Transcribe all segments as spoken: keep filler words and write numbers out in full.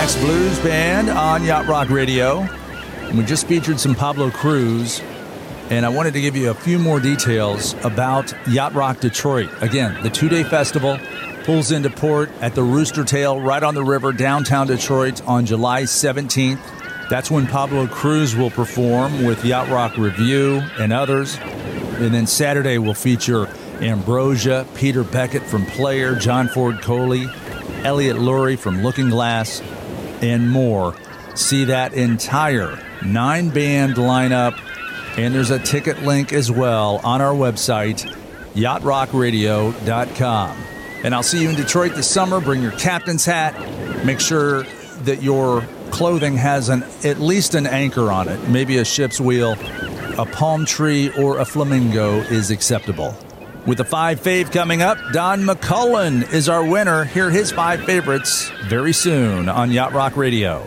Bluegrass Blues Band on Yacht Rock Radio. And we just featured some Pablo Cruz. And I wanted to give you a few more details about Yacht Rock Detroit. Again, the two-day festival pulls into port at the Rooster Tail right on the river, downtown Detroit, on July seventeenth. That's when Pablo Cruz will perform with Yacht Rock Review and others. And then Saturday will feature Ambrosia, Peter Beckett from Player, John Ford Coley, Elliot Lurie from Looking Glass, and more. See that entire nine-band lineup. And there's a ticket link as well on our website, yacht rock radio dot com. And I'll see you in Detroit this summer. Bring your captain's hat. Make sure that your clothing has an at least an anchor on it. Maybe a ship's wheel, a palm tree, or a flamingo is acceptable. With the five fave coming up, Don McCullen is our winner. Hear his five favorites very soon on Yacht Rock Radio.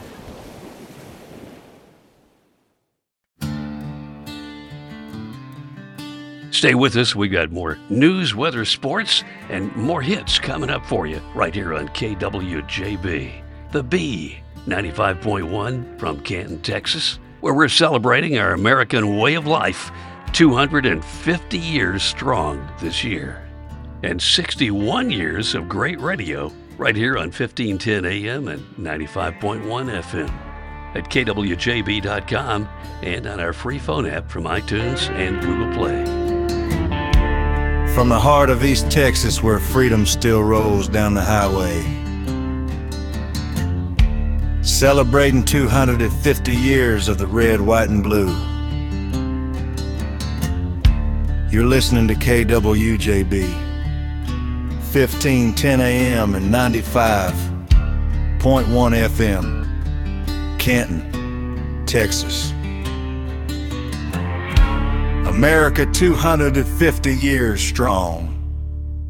Stay with us. We've got more news, weather, sports, and more hits coming up for you right here on K W J B. The B, ninety-five point one from Canton, Texas, where we're celebrating our American way of life, two hundred fifty years strong this year. And sixty-one years of great radio right here on fifteen ten A M and ninety-five point one F M. At K W J B dot com and on our free phone app from iTunes and Google Play. From the heart of East Texas, where freedom still rolls down the highway, celebrating two hundred fifty years of the red, white, and blue. You're listening to K W J B, fifteen ten A M and ninety-five point one F M, Canton, Texas. America two hundred fifty years strong.